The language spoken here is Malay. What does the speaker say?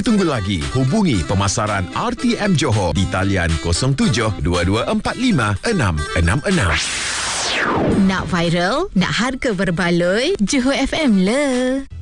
Apa tunggu lagi? Hubungi pemasaran RTM Johor di talian 07 2245 666. Nak viral? Nak harga berbaloi? Johor FM le.